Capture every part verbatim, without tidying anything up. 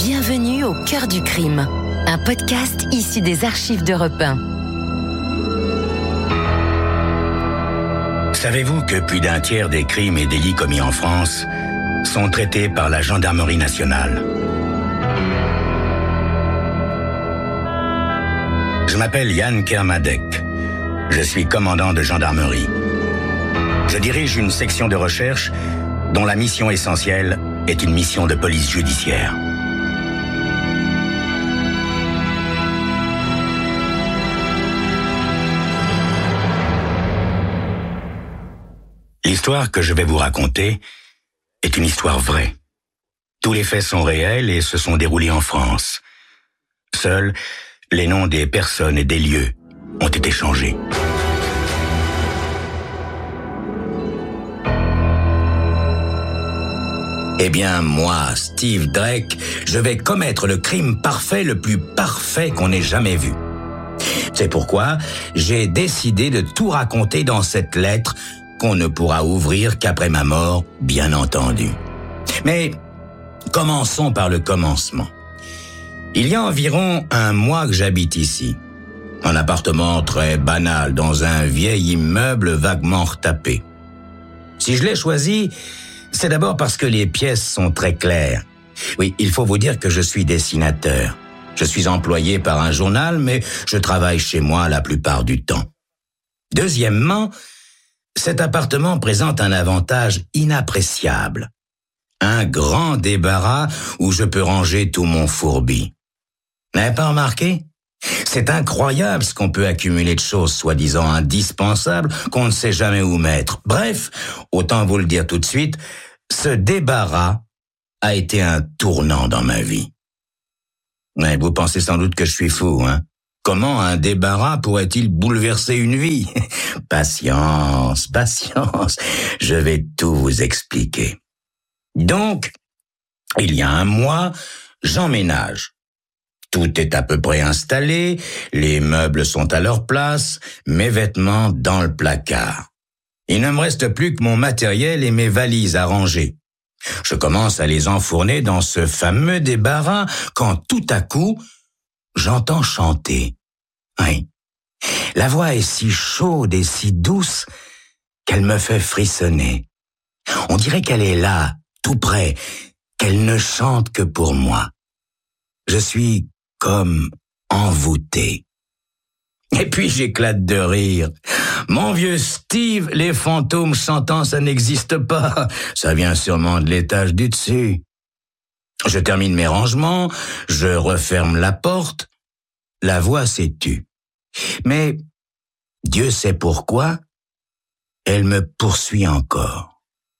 Bienvenue au cœur du crime, un podcast issu des archives d'Europe un. Savez-vous que plus d'un tiers des crimes et délits commis en France sont traités par la gendarmerie nationale? Je m'appelle Yann Kermadec. Je suis commandant de gendarmerie. Je dirige une section de recherche dont la mission essentielle est une mission de police judiciaire. L'histoire que je vais vous raconter est une histoire vraie. Tous les faits sont réels et se sont déroulés en France. Seuls les noms des personnes et des lieux ont été changés. Eh bien, moi, Steve Drake, je vais commettre le crime parfait, le plus parfait qu'on ait jamais vu. C'est pourquoi j'ai décidé de tout raconter dans cette lettre qu'on ne pourra ouvrir qu'après ma mort, bien entendu. Mais commençons par le commencement. Il y a environ un mois que j'habite ici. Un appartement très banal dans un vieil immeuble vaguement retapé. Si je l'ai choisi, c'est d'abord parce que les pièces sont très claires. Oui, il faut vous dire que je suis dessinateur. Je suis employé par un journal, mais je travaille chez moi la plupart du temps. Deuxièmement, cet appartement présente un avantage inappréciable. Un grand débarras où je peux ranger tout mon fourbi. N'avez pas remarqué? C'est incroyable ce qu'on peut accumuler de choses soi-disant indispensables qu'on ne sait jamais où mettre. Bref, autant vous le dire tout de suite, ce débarras a été un tournant dans ma vie. Mais vous pensez sans doute que je suis fou, hein? Comment un débarras pourrait-il bouleverser une vie? Patience, patience, je vais tout vous expliquer. Donc, il y a un mois, j'emménage. Tout est à peu près installé, les meubles sont à leur place, mes vêtements dans le placard. Il ne me reste plus que mon matériel et mes valises à ranger. Je commence à les enfourner dans ce fameux débarras quand tout à coup, j'entends chanter. Oui. La voix est si chaude et si douce qu'elle me fait frissonner. On dirait qu'elle est là, tout près, qu'elle ne chante que pour moi. Je suis comme envoûté. Et puis j'éclate de rire. Mon vieux Steve, les fantômes chantants, ça n'existe pas. Ça vient sûrement de l'étage du dessus. Je termine mes rangements, je referme la porte. La voix s'est tue. Mais Dieu sait pourquoi, elle me poursuit encore.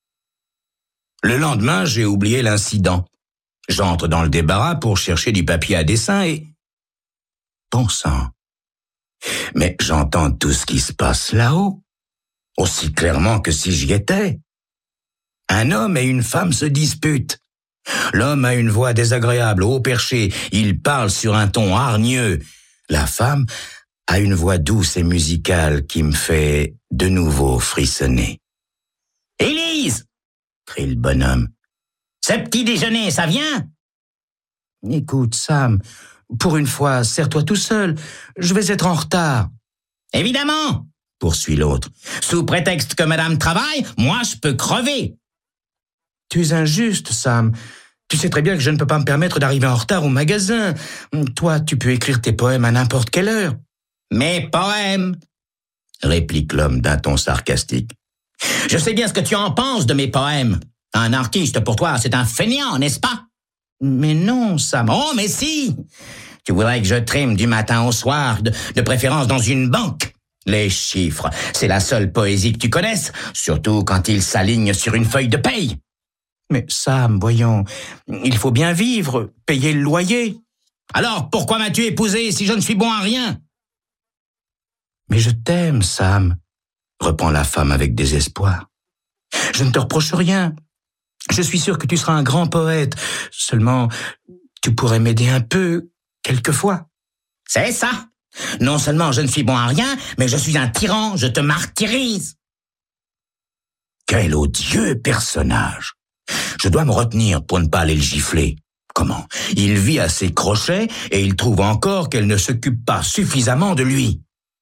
Le lendemain, j'ai oublié l'incident. J'entre dans le débarras pour chercher du papier à dessin et... Bon sang. Mais j'entends tout ce qui se passe là-haut, aussi clairement que si j'y étais. Un homme et une femme se disputent. L'homme a une voix désagréable, haut perché, il parle sur un ton hargneux. La femme a une voix douce et musicale qui me fait de nouveau frissonner. « Élise !» crie le bonhomme. « Ce petit déjeuner, ça vient ?» « Écoute, Sam, pour une fois, serre-toi tout seul. Je vais être en retard. »« Évidemment !» poursuit l'autre. « Sous prétexte que madame travaille, moi je peux crever. »« Tu es injuste, Sam. Tu sais très bien que je ne peux pas me permettre d'arriver en retard au magasin. Toi, tu peux écrire tes poèmes à n'importe quelle heure. »« Mes poèmes !» réplique l'homme d'un ton sarcastique. « Je sais bien ce que tu en penses de mes poèmes. Un artiste, pour toi, c'est un fainéant, n'est-ce pas? »« Mais non, Sam. »« Oh, mais si! Tu voudrais que je trime du matin au soir, de, de préférence dans une banque. Les chiffres, c'est la seule poésie que tu connaisses, surtout quand ils s'alignent sur une feuille de paye. »« Mais Sam, voyons, il faut bien vivre, payer le loyer. »« Alors, pourquoi m'as-tu épousé si je ne suis bon à rien? »« Mais je t'aime, Sam, » reprend la femme avec désespoir. « Je ne te reproche rien. Je suis sûr que tu seras un grand poète. Seulement, tu pourrais m'aider un peu, quelquefois. »« C'est ça. Non seulement je ne suis bon à rien, mais je suis un tyran, je te martyrise. » Quel odieux personnage. Je dois me retenir pour ne pas aller le gifler. Comment? Il vit à ses crochets et il trouve encore qu'elle ne s'occupe pas suffisamment de lui.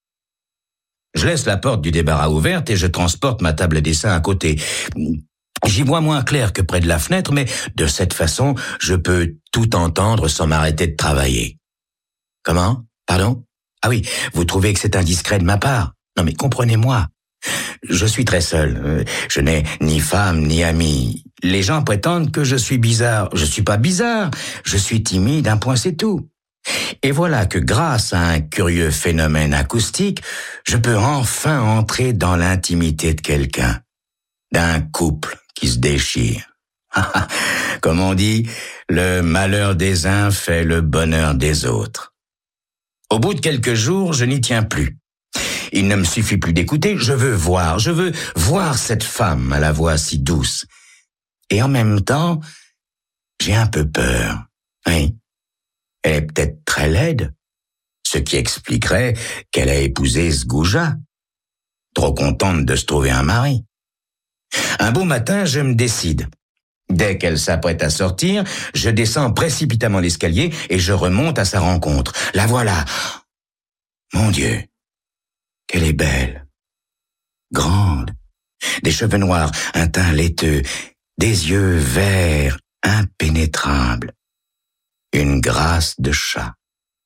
Je laisse la porte du débarras ouverte et je transporte ma table à dessin à côté. J'y vois moins clair que près de la fenêtre, mais de cette façon, je peux tout entendre sans m'arrêter de travailler. Comment? Pardon? Ah oui, vous trouvez que c'est indiscret de ma part? Non mais comprenez-moi. Je suis très seul. Je n'ai ni femme ni ami. Les gens prétendent que je suis bizarre. Je suis pas bizarre. Je suis timide, un point c'est tout. Et voilà que grâce à un curieux phénomène acoustique, je peux enfin entrer dans l'intimité de quelqu'un, d'un couple qui se déchire. Comme on dit, le malheur des uns fait le bonheur des autres. Au bout de quelques jours, je n'y tiens plus. Il ne me suffit plus d'écouter, je veux voir, je veux voir cette femme à la voix si douce. Et en même temps, j'ai un peu peur. Oui. Elle est peut-être très laide, ce qui expliquerait qu'elle a épousé ce goujat. Trop contente de se trouver un mari. Un beau matin, je me décide. Dès qu'elle s'apprête à sortir, je descends précipitamment l'escalier et je remonte à sa rencontre. La voilà. Mon Dieu, qu'elle est belle. Grande. Des cheveux noirs, un teint laiteux, des yeux verts, impénétrables. Une grâce de chat.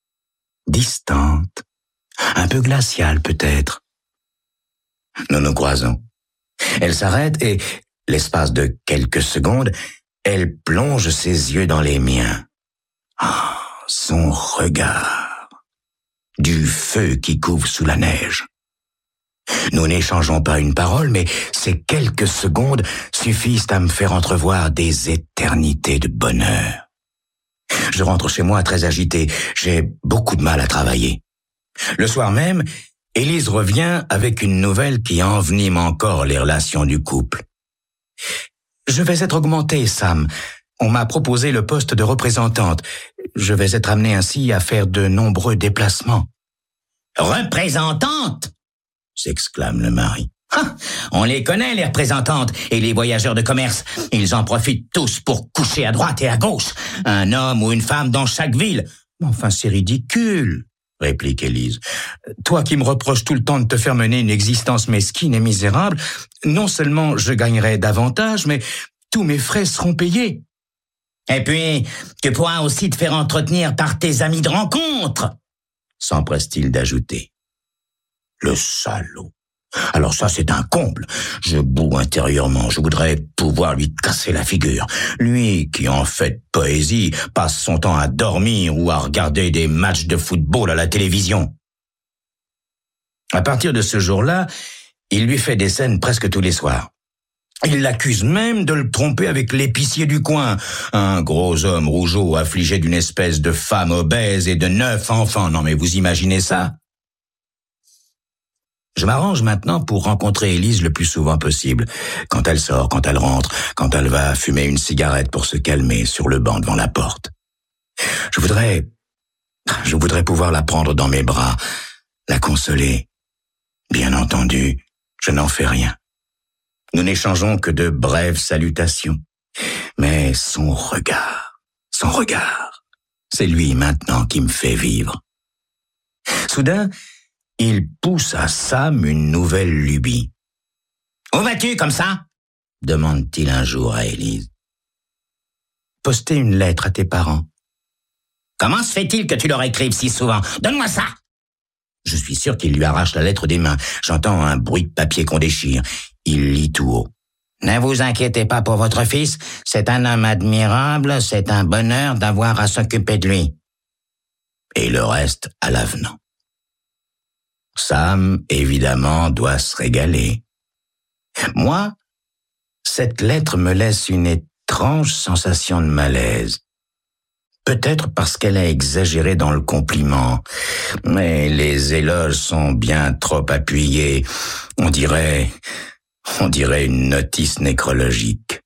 Distante. Un peu glaciale peut-être. Nous nous croisons. Elle s'arrête et, l'espace de quelques secondes, elle plonge ses yeux dans les miens. Ah, son regard. Du feu qui couvre sous la neige. Nous n'échangeons pas une parole, mais ces quelques secondes suffisent à me faire entrevoir des éternités de bonheur. Je rentre chez moi très agité. J'ai beaucoup de mal à travailler. Le soir même, Élise revient avec une nouvelle qui envenime encore les relations du couple. Je vais être augmentée, Sam. On m'a proposé le poste de représentante. Je vais être amenée ainsi à faire de nombreux déplacements. Représentante? S'exclame le mari. Ah, on les connaît, les représentantes et les voyageurs de commerce. Ils en profitent tous pour coucher à droite et à gauche. Un homme ou une femme dans chaque ville. Enfin, c'est ridicule, réplique Élise. Toi qui me reproches tout le temps de te faire mener une existence mesquine et misérable, non seulement je gagnerai davantage, mais tous mes frais seront payés. Et puis, tu pourras aussi te faire entretenir par tes amis de rencontre, s'empresse-t-il d'ajouter. Le salaud. Alors ça, c'est un comble. Je boue intérieurement. Je voudrais pouvoir lui casser la figure. Lui, qui en fait poésie, passe son temps à dormir ou à regarder des matchs de football à la télévision. À partir de ce jour-là, il lui fait des scènes presque tous les soirs. Il l'accuse même de le tromper avec l'épicier du coin, un gros homme rougeau affligé d'une espèce de femme obèse et de neuf enfants. Non mais vous imaginez ça? Je m'arrange maintenant pour rencontrer Élise le plus souvent possible. Quand elle sort, quand elle rentre, quand elle va fumer une cigarette pour se calmer sur le banc devant la porte. Je voudrais, je voudrais pouvoir la prendre dans mes bras, la consoler. Bien entendu, je n'en fais rien. Nous n'échangeons que de brèves salutations. Mais son regard, son regard, c'est lui maintenant qui me fait vivre. Soudain, il pousse à Sam une nouvelle lubie. « Où vas-tu comme ça ?» demande-t-il un jour à Élise. « Poster une lettre à tes parents. »« Comment se fait-il que tu leur écrives si souvent? Donne-moi ça !» Je suis sûr qu'il lui arrache la lettre des mains. J'entends un bruit de papier qu'on déchire. Il lit tout haut. « Ne vous inquiétez pas pour votre fils. C'est un homme admirable. C'est un bonheur d'avoir à s'occuper de lui. » Et le reste à l'avenant. Sam, évidemment, doit se régaler. Moi, cette lettre me laisse une étrange sensation de malaise. Peut-être parce qu'elle a exagéré dans le compliment, mais les éloges sont bien trop appuyés. On dirait, on dirait une notice nécrologique.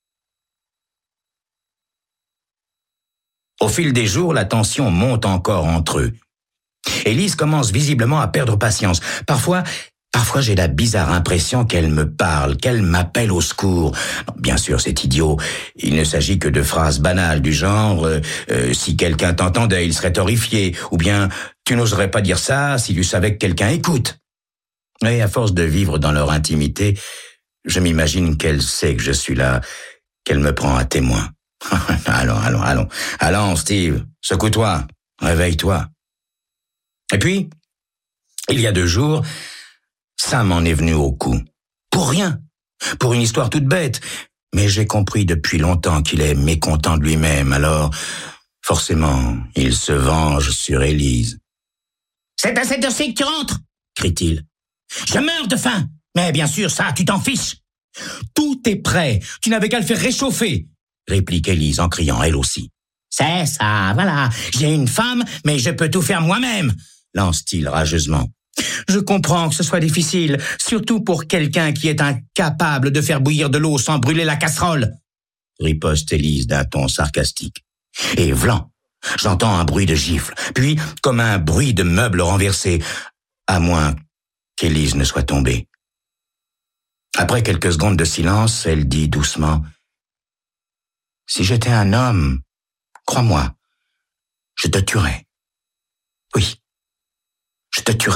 Au fil des jours, la tension monte encore entre eux. Élise commence visiblement à perdre patience. Parfois, Parfois, j'ai la bizarre impression qu'elle me parle, qu'elle m'appelle au secours. Bien sûr, c'est idiot. Il ne s'agit que de phrases banales du genre euh, euh, « si quelqu'un t'entendait, il serait horrifié » ou bien « tu n'oserais pas dire ça si tu savais que quelqu'un écoute ». Et à force de vivre dans leur intimité, je m'imagine qu'elle sait que je suis là, qu'elle me prend à témoin. allons, allons, allons. Allons, Steve, secoue-toi, réveille-toi. Et puis, il y a deux jours, Sam en est venu au cou. Pour rien. Pour une histoire toute bête. Mais j'ai compris depuis longtemps qu'il est mécontent de lui-même, alors, forcément, il se venge sur Élise. « C'est à cette heure-ci que tu rentres !» crie-t-il. « Je meurs de faim ! Mais bien sûr, ça, tu t'en fiches !»« Tout est prêt, tu n'avais qu'à le faire réchauffer !» réplique Élise en criant elle aussi. « C'est ça, voilà, j'ai une femme, mais je peux tout faire moi-même !» lance-t-il rageusement. « Je comprends que ce soit difficile, surtout pour quelqu'un qui est incapable de faire bouillir de l'eau sans brûler la casserole !» riposte Élise d'un ton sarcastique. Et vlan, j'entends un bruit de gifle, puis comme un bruit de meubles renversés, à moins qu'Élise ne soit tombée. Après quelques secondes de silence, elle dit doucement « Si j'étais un homme, crois-moi, je te tuerais. Oui, je te tuerais. »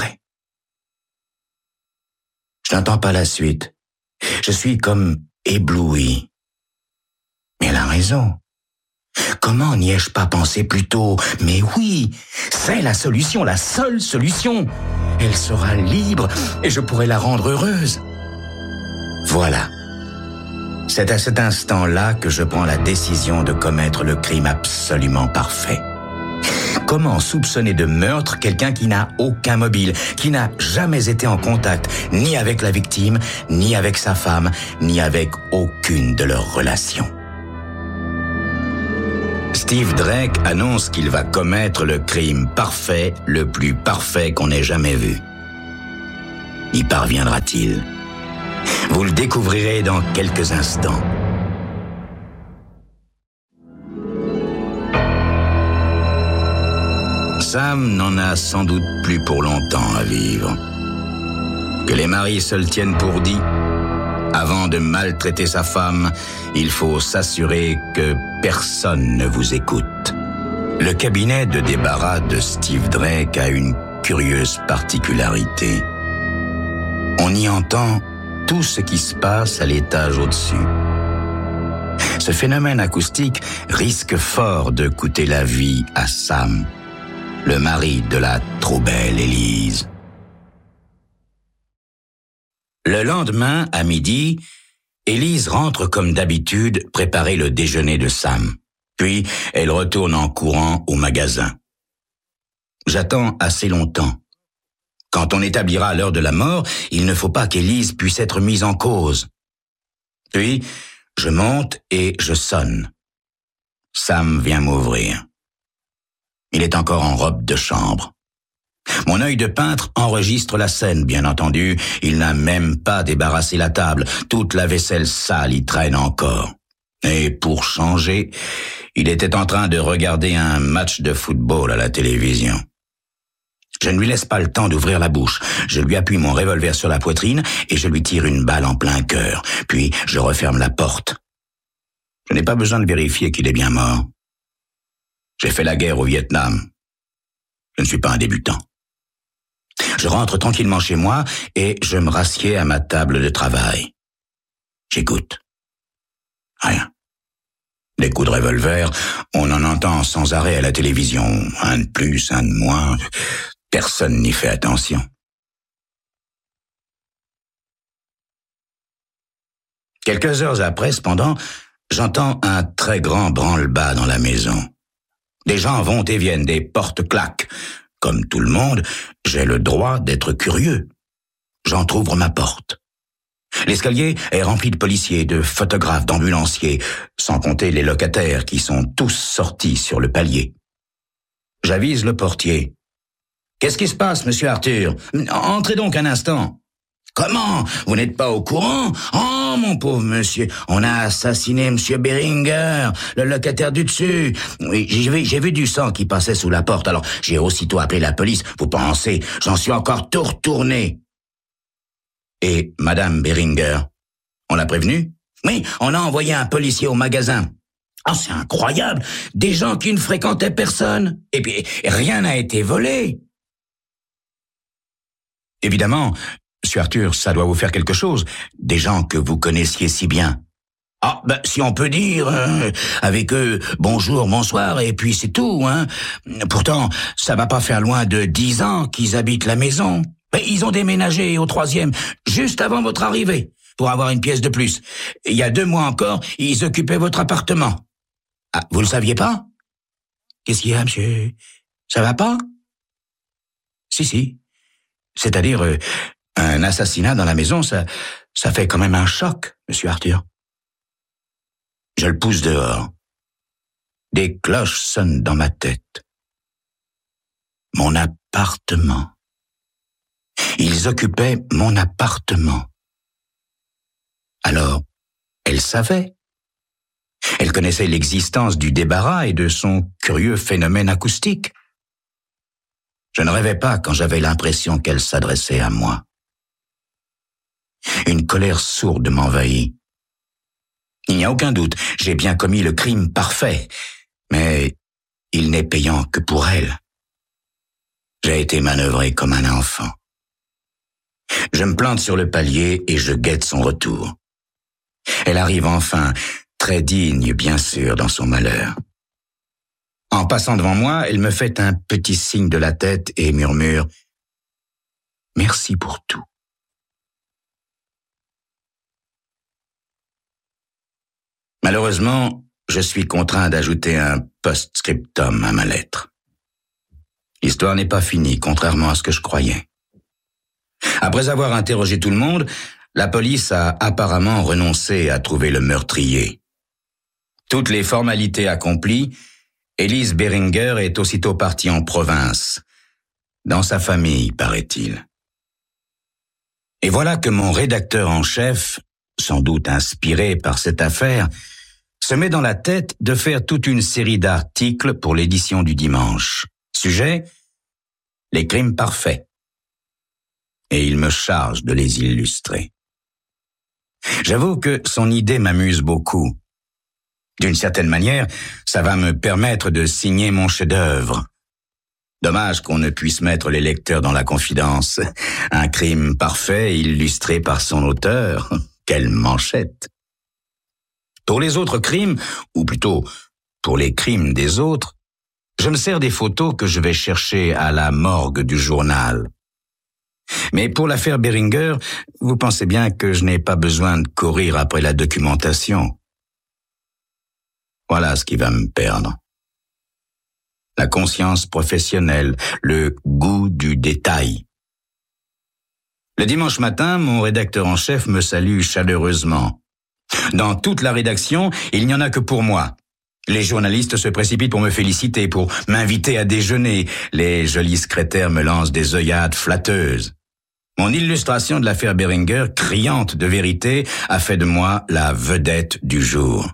Je n'entends pas la suite. Je suis comme ébloui. Mais elle a raison. Comment n'y ai-je pas pensé plus tôt? Mais oui, c'est la solution, la seule solution. Elle sera libre et je pourrai la rendre heureuse. Voilà. C'est à cet instant-là que je prends la décision de commettre le crime absolument parfait. Comment soupçonner de meurtre quelqu'un qui n'a aucun mobile, qui n'a jamais été en contact ni avec la victime, ni avec sa femme, ni avec aucune de leurs relations? Steve Drake annonce qu'il va commettre le crime parfait, le plus parfait qu'on ait jamais vu. Y parviendra-t-il? Vous le découvrirez dans quelques instants. Sam n'en a sans doute plus pour longtemps à vivre. Que les maris se le tiennent pour dit. Avant de maltraiter sa femme, il faut s'assurer que personne ne vous écoute. Le cabinet de débarras de Steve Drake a une curieuse particularité. On y entend tout ce qui se passe à l'étage au-dessus. Ce phénomène acoustique risque fort de coûter la vie à Sam, le mari de la trop belle Élise. Le lendemain, à midi, Élise rentre comme d'habitude préparer le déjeuner de Sam. Puis, elle retourne en courant au magasin. J'attends assez longtemps. Quand on établira l'heure de la mort, il ne faut pas qu'Élise puisse être mise en cause. Puis, je monte et je sonne. Sam vient m'ouvrir. Il est encore en robe de chambre. Mon œil de peintre enregistre la scène, bien entendu. Il n'a même pas débarrassé la table. Toute la vaisselle sale y traîne encore. Et pour changer, il était en train de regarder un match de football à la télévision. Je ne lui laisse pas le temps d'ouvrir la bouche. Je lui appuie mon revolver sur la poitrine et je lui tire une balle en plein cœur. Puis je referme la porte. Je n'ai pas besoin de vérifier qu'il est bien mort. J'ai fait la guerre au Vietnam. Je ne suis pas un débutant. Je rentre tranquillement chez moi et je me rassieds à ma table de travail. J'écoute. Rien. Des coups de revolver, on en entend sans arrêt à la télévision. Un de plus, un de moins. Personne n'y fait attention. Quelques heures après, cependant, j'entends un très grand branle-bas dans la maison. Des gens vont et viennent, des portes claquent. Comme tout le monde, j'ai le droit d'être curieux. J'entr'ouvre ma porte. L'escalier est rempli de policiers, de photographes, d'ambulanciers, sans compter les locataires qui sont tous sortis sur le palier. J'avise le portier. « Qu'est-ce qui se passe, monsieur Arthur? Entrez donc un instant. »« Comment? Vous n'êtes pas au courant? Oh, mon pauvre monsieur, on a assassiné monsieur Beringer, le locataire du dessus. Oui, j'ai vu, j'ai vu du sang qui passait sous la porte, alors j'ai aussitôt appelé la police. Vous pensez, j'en suis encore tout retourné. » Et Madame Beringer, on l'a prévenue? Oui, on a envoyé un policier au magasin. Ah, c'est incroyable! Des gens qui ne fréquentaient personne. Et puis, rien n'a été volé. Évidemment, Monsieur Arthur, ça doit vous faire quelque chose. Des gens que vous connaissiez si bien. Ah, ben, si on peut dire, euh, avec eux, bonjour, bonsoir, et puis c'est tout, hein. Pourtant, ça va pas faire loin de dix ans qu'ils habitent la maison. Ben, ils ont déménagé au troisième, juste avant votre arrivée, pour avoir une pièce de plus. Il y a deux mois encore, ils occupaient votre appartement. Ah, vous le saviez pas? Qu'est-ce qu'il y a, monsieur? Ça va pas? Si, si. C'est-à-dire, euh, un assassinat dans la maison, ça, ça fait quand même un choc, monsieur Arthur. Je le pousse dehors. Des cloches sonnent dans ma tête. Mon appartement. Ils occupaient mon appartement. Alors, elle savait. Elle connaissait l'existence du débarras et de son curieux phénomène acoustique. Je ne rêvais pas quand j'avais l'impression qu'elle s'adressait à moi. Une colère sourde m'envahit. Il n'y a aucun doute, j'ai bien commis le crime parfait, mais il n'est payant que pour elle. J'ai été manœuvré comme un enfant. Je me plante sur le palier et je guette son retour. Elle arrive enfin, très digne bien sûr dans son malheur. En passant devant moi, elle me fait un petit signe de la tête et murmure « Merci pour tout ». Malheureusement, je suis contraint d'ajouter un post-scriptum à ma lettre. L'histoire n'est pas finie, contrairement à ce que je croyais. Après avoir interrogé tout le monde, la police a apparemment renoncé à trouver le meurtrier. Toutes les formalités accomplies, Elise Beringer est aussitôt partie en province, dans sa famille, paraît-il. Et voilà que mon rédacteur en chef, sans doute inspiré par cette affaire, se met dans la tête de faire toute une série d'articles pour l'édition du dimanche. Sujet, les crimes parfaits. Et il me charge de les illustrer. J'avoue que son idée m'amuse beaucoup. D'une certaine manière, ça va me permettre de signer mon chef-d'œuvre. Dommage qu'on ne puisse mettre les lecteurs dans la confidence. Un crime parfait illustré par son auteur. Quelle manchette! Pour les autres crimes, ou plutôt pour les crimes des autres, je me sers des photos que je vais chercher à la morgue du journal. Mais pour l'affaire Beringer, vous pensez bien que je n'ai pas besoin de courir après la documentation. Voilà ce qui va me perdre. La conscience professionnelle, le goût du détail. Le dimanche matin, mon rédacteur en chef me salue chaleureusement. Dans toute la rédaction, il n'y en a que pour moi. Les journalistes se précipitent pour me féliciter, pour m'inviter à déjeuner. Les jolis secrétaires me lancent des œillades flatteuses. Mon illustration de l'affaire Beringer, criante de vérité, a fait de moi la vedette du jour.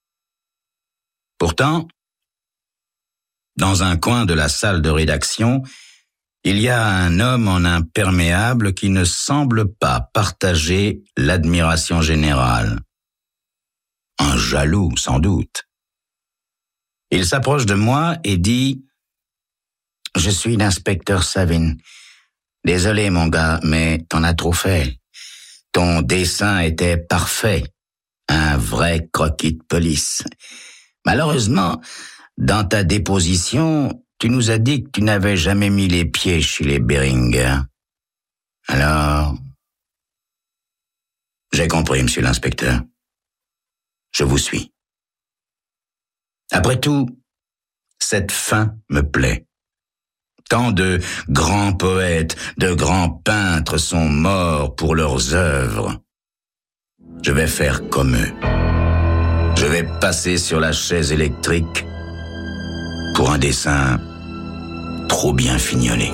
Pourtant, dans un coin de la salle de rédaction, il y a un homme en imperméable qui ne semble pas partager l'admiration générale. Un jaloux, sans doute. Il s'approche de moi et dit « Je suis l'inspecteur Savin. Désolé, mon gars, mais t'en as trop fait. Ton dessin était parfait. Un vrai croquis de police. Malheureusement, dans ta déposition, tu nous as dit que tu n'avais jamais mis les pieds chez les Beringer. Alors... » J'ai compris, monsieur l'inspecteur. Je vous suis. Après tout, cette fin me plaît. Tant de grands poètes, de grands peintres sont morts pour leurs œuvres. Je vais faire comme eux. Je vais passer sur la chaise électrique pour un dessin trop bien fignolé.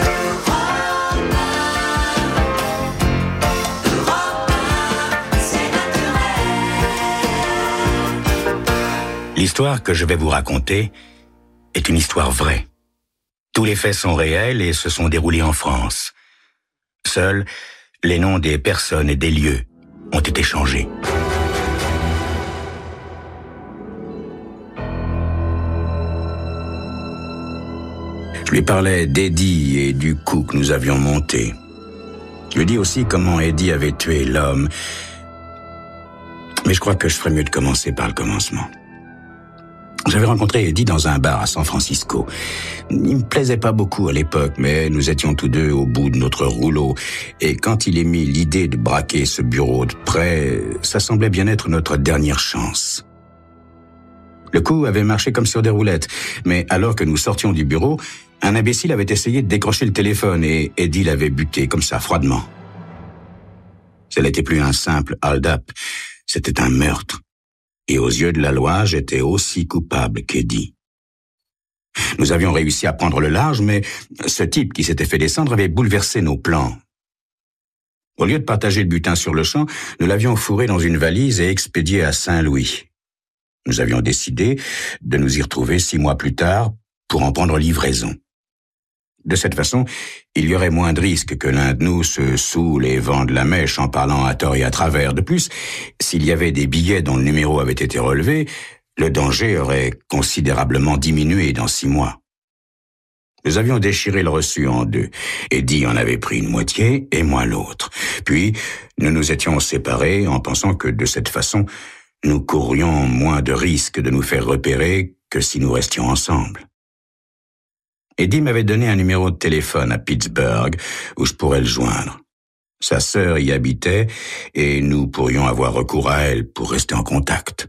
L'histoire que je vais vous raconter est une histoire vraie. Tous les faits sont réels et se sont déroulés en France. Seule, les noms des personnes et des lieux ont été changés. Je lui parlais d'Eddie et du coup que nous avions monté. Je lui dis aussi comment Eddie avait tué l'homme. Mais je crois que je ferais mieux de commencer par le commencement. J'avais rencontré Eddie dans un bar à San Francisco. Il me plaisait pas beaucoup à l'époque, mais nous étions tous deux au bout de notre rouleau. Et quand il émit l'idée de braquer ce bureau de près, ça semblait bien être notre dernière chance. Le coup avait marché comme sur des roulettes, mais alors que nous sortions du bureau, un imbécile avait essayé de décrocher le téléphone et Eddie l'avait buté comme ça, froidement. Ce n'était plus un simple hold-up, c'était un meurtre. Et aux yeux de la loi, j'étais aussi coupable qu'Eddie. Nous avions réussi à prendre le large, mais ce type qui s'était fait descendre avait bouleversé nos plans. Au lieu de partager le butin sur le champ, nous l'avions fourré dans une valise et expédié à Saint-Louis. Nous avions décidé de nous y retrouver six mois plus tard pour en prendre livraison. De cette façon, il y aurait moins de risques que l'un de nous se saoule et vende la mèche en parlant à tort et à travers. De plus, s'il y avait des billets dont le numéro avait été relevé, le danger aurait considérablement diminué dans six mois. Nous avions déchiré le reçu en deux. Eddie en avait pris une moitié et moi l'autre. Puis, nous nous étions séparés en pensant que de cette façon, nous courrions moins de risques de nous faire repérer que si nous restions ensemble. Eddie m'avait donné un numéro de téléphone à Pittsburgh où je pourrais le joindre. Sa sœur y habitait et nous pourrions avoir recours à elle pour rester en contact.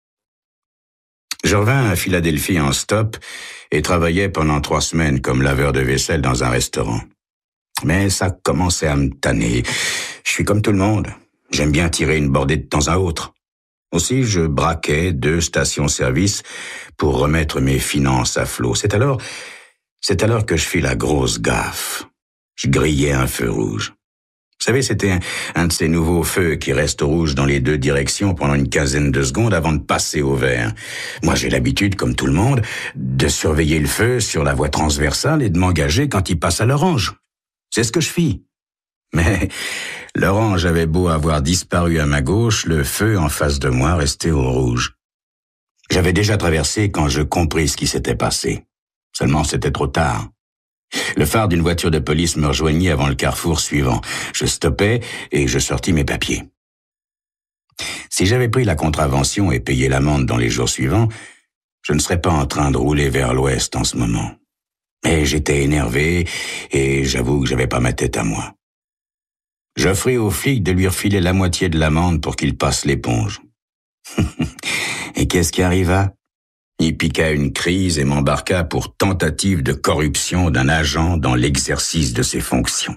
Je revins à Philadelphie en stop et travaillais pendant trois semaines comme laveur de vaisselle dans un restaurant. Mais ça commençait à me tanner. Je suis comme tout le monde. J'aime bien tirer une bordée de temps à autre. Aussi, je braquais deux stations-service pour remettre mes finances à flot. C'est alors... C'est alors que je fis la grosse gaffe. Je grillais un feu rouge. Vous savez, c'était un, un de ces nouveaux feux qui restent rouges dans les deux directions pendant une quinzaine de secondes avant de passer au vert. Moi, j'ai l'habitude, comme tout le monde, de surveiller le feu sur la voie transversale et de m'engager quand il passe à l'orange. C'est ce que je fis. Mais l'orange avait beau avoir disparu à ma gauche, le feu en face de moi restait au rouge. J'avais déjà traversé quand je compris ce qui s'était passé. Seulement, c'était trop tard. Le phare d'une voiture de police me rejoignit avant le carrefour suivant. Je stoppais et je sortis mes papiers. Si j'avais pris la contravention et payé l'amende dans les jours suivants, je ne serais pas en train de rouler vers l'ouest en ce moment. Mais j'étais énervé et j'avoue que j'avais pas ma tête à moi. J'offris au flic de lui refiler la moitié de l'amende pour qu'il passe l'éponge. Et qu'est-ce qui arriva? Il piqua une crise et m'embarqua pour tentative de corruption d'un agent dans l'exercice de ses fonctions.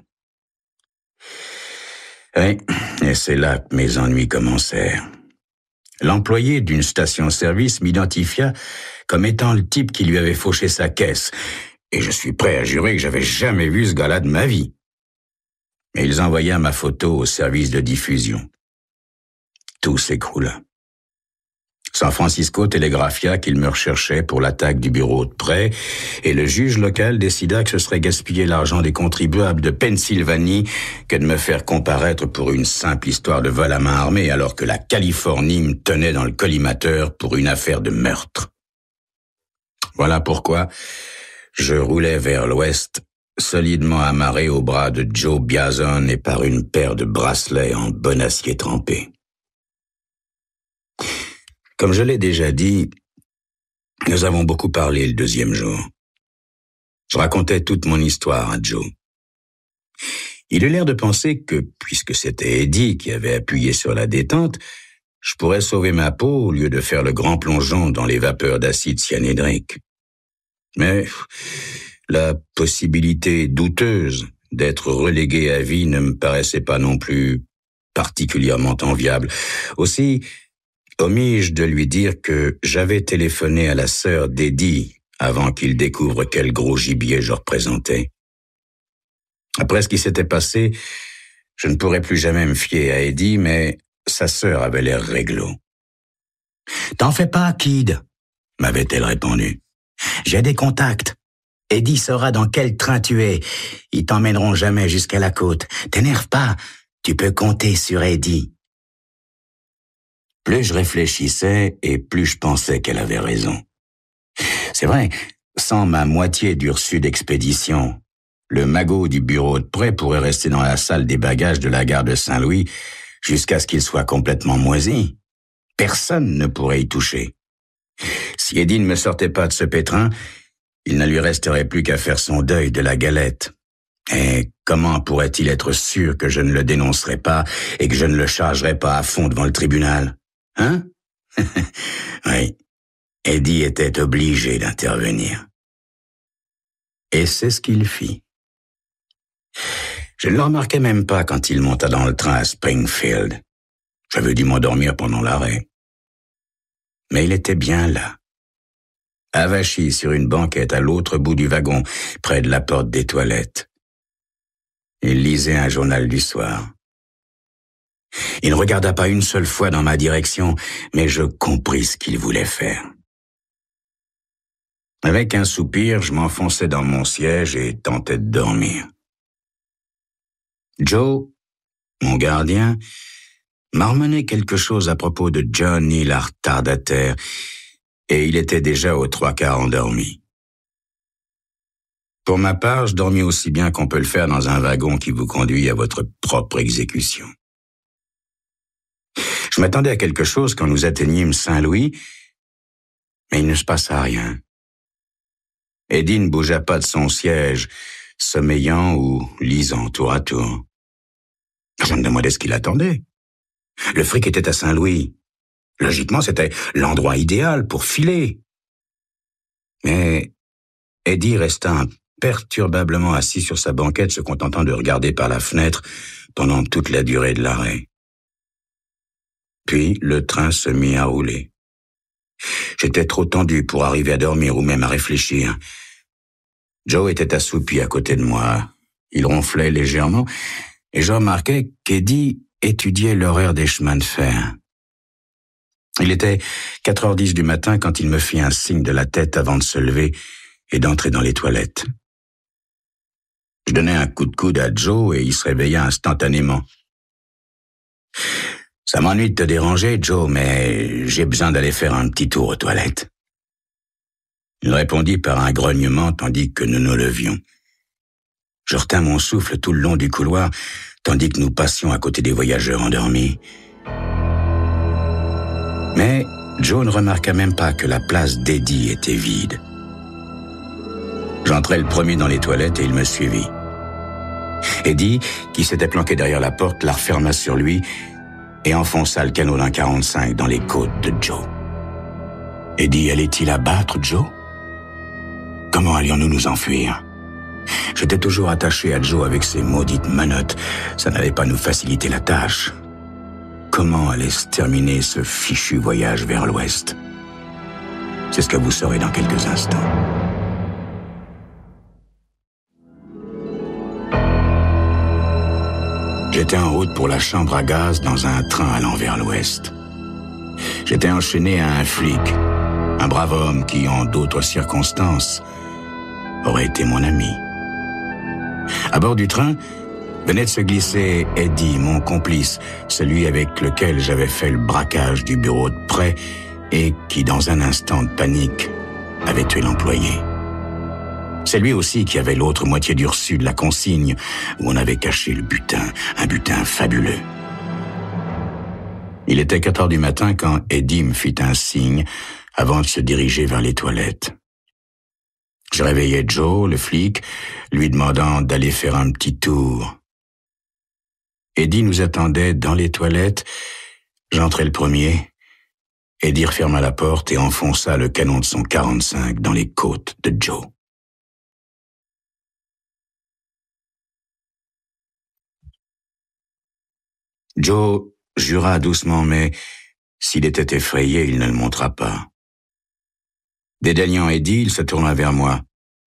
Oui, et c'est là que mes ennuis commencèrent. L'employé d'une station-service m'identifia comme étant le type qui lui avait fauché sa caisse, et je suis prêt à jurer que j'avais jamais vu ce gars-là de ma vie. Mais ils envoyèrent ma photo au service de diffusion. Tout s'écroula. San Francisco télégraphia qu'il me recherchait pour l'attaque du bureau de prêt et le juge local décida que ce serait gaspiller l'argent des contribuables de Pennsylvanie que de me faire comparaître pour une simple histoire de vol à main armée alors que la Californie me tenait dans le collimateur pour une affaire de meurtre. Voilà pourquoi je roulais vers l'ouest, solidement amarré au bras de Joe Biazon et par une paire de bracelets en bon acier trempé. Comme je l'ai déjà dit, nous avons beaucoup parlé le deuxième jour. Je racontais toute mon histoire à Joe. Il eut l'air de penser que, puisque c'était Eddie qui avait appuyé sur la détente, je pourrais sauver ma peau au lieu de faire le grand plongeon dans les vapeurs d'acide cyanhydrique. Mais la possibilité douteuse d'être relégué à vie ne me paraissait pas non plus particulièrement enviable. Aussi, omis-je de lui dire que j'avais téléphoné à la sœur d'Eddie avant qu'il découvre quel gros gibier je représentais. Après ce qui s'était passé, je ne pourrais plus jamais me fier à Eddie, mais sa sœur avait l'air réglo. « T'en fais pas, Kid », m'avait-elle répondu. « J'ai des contacts. Eddie saura dans quel train tu es. Ils t'emmèneront jamais jusqu'à la côte. T'énerve pas. Tu peux compter sur Eddie. » Plus je réfléchissais et plus je pensais qu'elle avait raison. C'est vrai, sans ma moitié du reçu d'expédition, le magot du bureau de prêt pourrait rester dans la salle des bagages de la gare de Saint-Louis jusqu'à ce qu'il soit complètement moisi. Personne ne pourrait y toucher. Si Eddie ne me sortait pas de ce pétrin, il ne lui resterait plus qu'à faire son deuil de la galette. Et comment pourrait-il être sûr que je ne le dénoncerais pas et que je ne le chargerais pas à fond devant le tribunal? Hein? Oui, Eddie était obligé d'intervenir. Et c'est ce qu'il fit. Je ne le remarquai même pas quand il monta dans le train à Springfield. J'avais dû m'endormir pendant l'arrêt. Mais il était bien là, avachi sur une banquette à l'autre bout du wagon, près de la porte des toilettes. Il lisait un journal du soir. Il ne regarda pas une seule fois dans ma direction, mais je compris ce qu'il voulait faire. Avec un soupir, je m'enfonçai dans mon siège et tentais de dormir. Joe, mon gardien, marmonnait quelque chose à propos de Johnny la retardataire, et il était déjà aux trois quarts endormi. Pour ma part, je dormis aussi bien qu'on peut le faire dans un wagon qui vous conduit à votre propre exécution. Je m'attendais à quelque chose quand nous atteignîmes Saint-Louis, mais il ne se passa rien. Eddie ne bougea pas de son siège, sommeillant ou lisant tour à tour. Je me demandais ce qu'il attendait. Le fric était à Saint-Louis. Logiquement, c'était l'endroit idéal pour filer. Mais Eddie resta imperturbablement assis sur sa banquette, se contentant de regarder par la fenêtre pendant toute la durée de l'arrêt. Puis, le train se mit à rouler. J'étais trop tendu pour arriver à dormir ou même à réfléchir. Joe était assoupi à côté de moi. Il ronflait légèrement et je remarquai qu'Eddie étudiait l'horaire des chemins de fer. Il était quatre heures dix du matin quand il me fit un signe de la tête avant de se lever et d'entrer dans les toilettes. Je donnai un coup de coude à Joe et il se réveilla instantanément. « Ça m'ennuie de te déranger, Joe, mais j'ai besoin d'aller faire un petit tour aux toilettes. » Il répondit par un grognement tandis que nous nous levions. Je retins mon souffle tout le long du couloir tandis que nous passions à côté des voyageurs endormis. Mais Joe ne remarqua même pas que la place d'Eddie était vide. J'entrai le premier dans les toilettes et il me suivit. Eddie, qui s'était planqué derrière la porte, la referma sur lui et enfonça le canot d'un quarante-cinq dans les côtes de Joe. Eddie allait-il abattre Joe? Comment allions-nous nous enfuir? J'étais toujours attaché à Joe avec ses maudites menottes. Ça n'allait pas nous faciliter la tâche. Comment allait se terminer ce fichu voyage vers l'ouest? C'est ce que vous saurez dans quelques instants. J'étais en route pour la chambre à gaz dans un train allant vers l'ouest. J'étais enchaîné à un flic, un brave homme qui, en d'autres circonstances, aurait été mon ami. À bord du train, venait de se glisser Eddie, mon complice, celui avec lequel j'avais fait le braquage du bureau de prêt et qui, dans un instant de panique, avait tué l'employé. C'est lui aussi qui avait l'autre moitié du reçu de la consigne où on avait caché le butin, un butin fabuleux. Il était quatre heures du matin quand Eddie me fit un signe avant de se diriger vers les toilettes. Je réveillai Joe, le flic, lui demandant d'aller faire un petit tour. Eddie nous attendait dans les toilettes. J'entrai le premier. Eddie referma la porte et enfonça le canon de son quarante-cinq dans les côtes de Joe. Joe jura doucement, mais s'il était effrayé, il ne le montra pas. Dédaignant Eddie, il se tourna vers moi.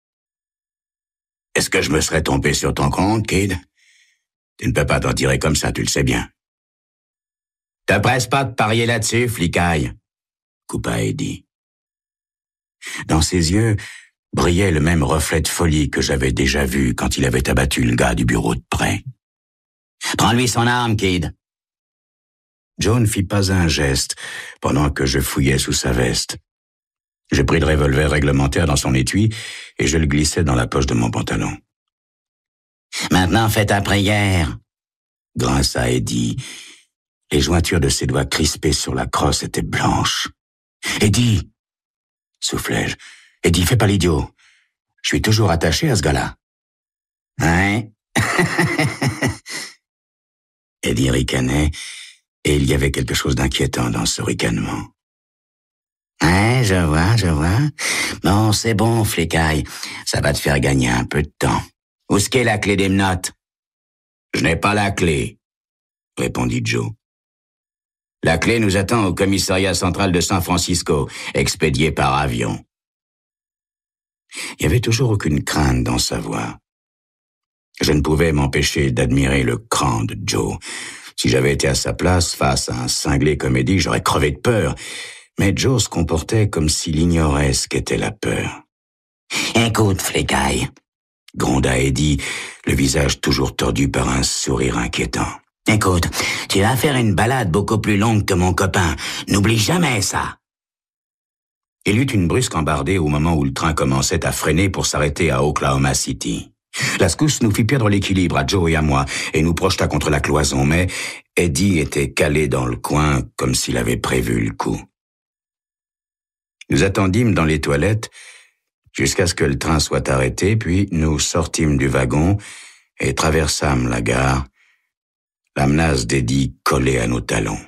« Est-ce que je me serais trompé sur ton compte, kid? Tu ne peux pas t'en tirer comme ça, tu le sais bien. »« Te presse pas de parier là-dessus, flicaille !» coupa Eddie. Dans ses yeux brillait le même reflet de folie que j'avais déjà vu quand il avait abattu le gars du bureau de prêt. Prends-lui son arme, Kid. Joe ne fit pas un geste pendant que je fouillais sous sa veste. Je pris le revolver réglementaire dans son étui et je le glissai dans la poche de mon pantalon. Maintenant, fais ta prière, grinça Eddie. Les jointures de ses doigts crispés sur la crosse étaient blanches. Eddie, soufflai-je. Eddie, fais pas l'idiot. Je suis toujours attaché à ce gars-là. Hein? Eddie ricanait, et il y avait quelque chose d'inquiétant dans ce ricanement. Ouais, je vois, je vois. Bon, c'est bon, flicaille. Ça va te faire gagner un peu de temps. Où est-ce qu'est la clé des menottes? Je n'ai pas la clé, répondit Joe. La clé nous attend au commissariat central de San Francisco, expédiée par avion. Il n'y avait toujours aucune crainte dans sa voix. Je ne pouvais m'empêcher d'admirer le cran de Joe. Si j'avais été à sa place, face à un cinglé comme Eddie, j'aurais crevé de peur. Mais Joe se comportait comme s'il ignorait ce qu'était la peur. « Écoute, flicaille », gronda Eddie, le visage toujours tordu par un sourire inquiétant. « Écoute, tu vas faire une balade beaucoup plus longue que mon copain. N'oublie jamais ça. » Il eut une brusque embardée au moment où le train commençait à freiner pour s'arrêter à Oklahoma City. La secousse nous fit perdre l'équilibre à Joe et à moi et nous projeta contre la cloison, mais Eddie était calé dans le coin comme s'il avait prévu le coup. Nous attendîmes dans les toilettes jusqu'à ce que le train soit arrêté, puis nous sortîmes du wagon et traversâmes la gare, la menace d'Eddie collée à nos talons.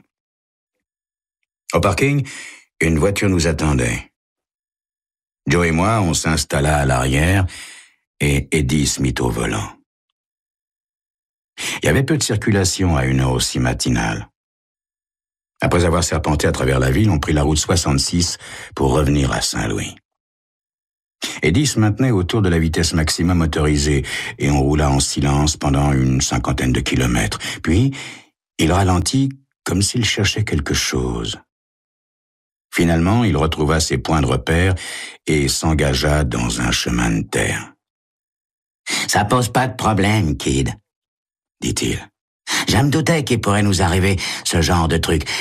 Au parking, une voiture nous attendait. Joe et moi, on s'installa à l'arrière et Eddie se mit au volant. Il y avait peu de circulation à une heure aussi matinale. Après avoir serpenté à travers la ville, on prit la route soixante-six pour revenir à Saint-Louis. Eddie se maintenait autour de la vitesse maximum autorisée et on roula en silence pendant une cinquantaine de kilomètres. Puis, il ralentit comme s'il cherchait quelque chose. Finalement, il retrouva ses points de repère et s'engagea dans un chemin de terre. « Ça pose pas de problème, Kid, » dit-il. « Je me doutais qu'il pourrait nous arriver ce genre de truc.